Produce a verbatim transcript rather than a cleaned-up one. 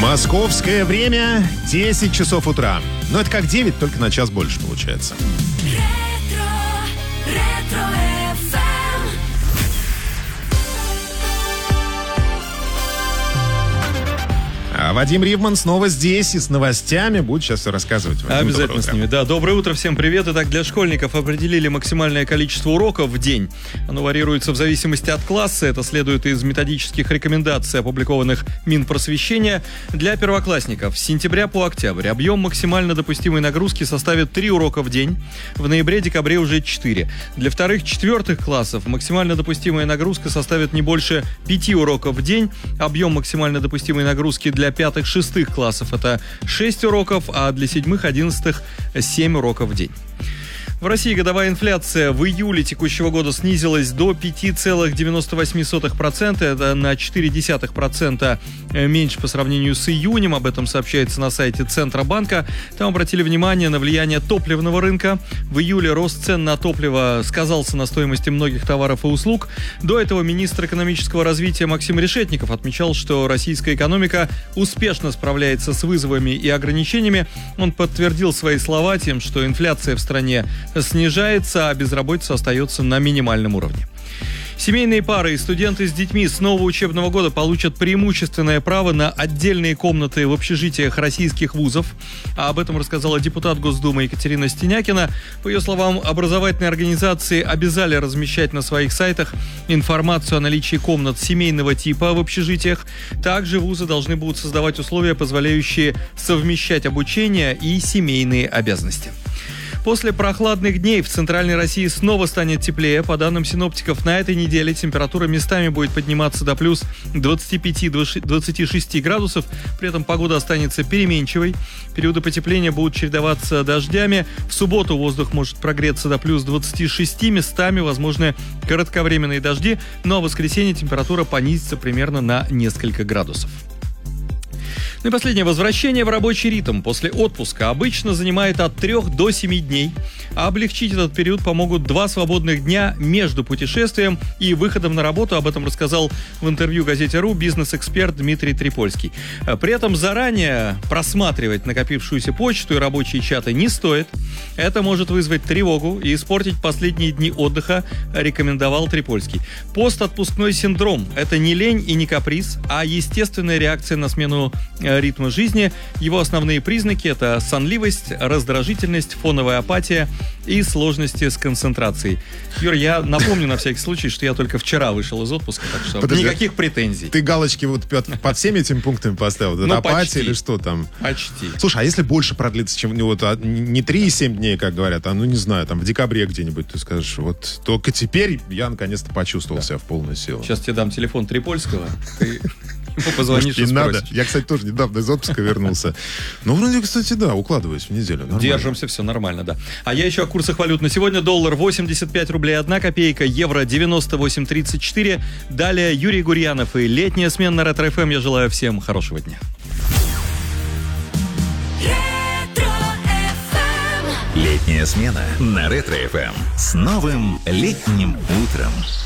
Московское время десять часов утра. Но это как девять, только на час больше получается. Ретро, ретро эф эм. А Вадим Ривман снова здесь и с новостями будет сейчас все рассказывать. Вадим, обязательно с ними. Да, доброе утро, всем привет. Итак, для школьников определили максимальное количество уроков в день. Оно варьируется в зависимости от класса. Это следует из методических рекомендаций, опубликованных Минпросвещения. Для первоклассников с сентября по октябрь объем максимально допустимой нагрузки составит три урока в день. В ноябре-декабре уже четыре. Для вторых-четвертых классов максимально допустимая нагрузка составит не больше пяти уроков в день. Объем максимально допустимой нагрузки для пятых-шестых классов это шесть уроков, а для седьмых-одиннадцатых семь уроков в день. В России годовая инфляция в июле текущего года снизилась до пять целых девяносто восемь сотых процента. Это на четыре десятых процента меньше по сравнению с июнем. Об этом сообщается на сайте Центробанка. Там обратили внимание на влияние топливного рынка. В июле рост цен на топливо сказался на стоимости многих товаров и услуг. До этого министр экономического развития Максим Решетников отмечал, что российская экономика успешно справляется с вызовами и ограничениями. Он подтвердил свои слова тем, что инфляция в стране снижается, а безработица остается на минимальном уровне. Семейные пары и студенты с детьми с нового учебного года получат преимущественное право на отдельные комнаты в общежитиях российских вузов. А об этом рассказала депутат Госдумы Екатерина Стенякина. По ее словам, образовательные организации обязали размещать на своих сайтах информацию о наличии комнат семейного типа в общежитиях. Также вузы должны будут создавать условия, позволяющие совмещать обучение и семейные обязанности. После прохладных дней в центральной России снова станет теплее. По данным синоптиков, на этой неделе температура местами будет подниматься до плюс двадцати пяти — двадцати шести градусов. При этом погода останется переменчивой. Периоды потепления будут чередоваться дождями. В субботу воздух может прогреться до плюс двадцати шести. Местами возможны кратковременные дожди. Ну а в воскресенье температура понизится примерно на несколько градусов. Ну и последнее. Возвращение в рабочий ритм после отпуска обычно занимает от трех до семи дней. А облегчить этот период помогут два свободных дня между путешествием и выходом на работу. Об этом рассказал в интервью газете «Ру» бизнес-эксперт Дмитрий Трипольский. При этом заранее просматривать накопившуюся почту и рабочие чаты не стоит. Это может вызвать тревогу и испортить последние дни отдыха, рекомендовал Трипольский. Постотпускной синдром – это не лень и не каприз, а естественная реакция на смену ритма жизни. Его основные признаки – это сонливость, раздражительность, фоновая апатия и сложности с концентрацией. Юр, я напомню на всякий случай, что я только вчера вышел из отпуска, так что Подожди, никаких претензий. Ты галочки вот под всеми этими пунктами поставил? Это ну, апатия почти. Или что там? Почти. Слушай, а если больше продлится, чем вот, не три и семь дней, как говорят, а ну не знаю, там в декабре где-нибудь ты скажешь, вот только теперь я наконец-то почувствовал да. себя в полную силу. Сейчас тебе дам телефон Трипольского. Ты... позвонишь и надо. Я, кстати, тоже недавно из отпуска вернулся. Ну, вроде, кстати, да, укладываюсь в неделю. Нормально. Держимся, все нормально, да. А я еще о курсах валют. На сегодня доллар восемьдесят пять рублей одна копейка, евро девяносто восемь тридцать четыре. Далее Юрий Гурьянов и летняя смена на Ретро эф эм. Я желаю всем хорошего дня. Ретро эф эм. Летняя смена на Ретро эф эм с новым летним утром.